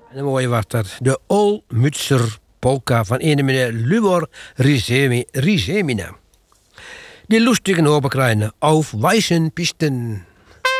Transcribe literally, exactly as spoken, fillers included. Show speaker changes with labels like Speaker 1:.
Speaker 1: En een mooie was dat. De Olmützer polka van ene meneer Lubor Rizemi- Rizemina. Die lustigen openkrijgen auf weißen Pisten.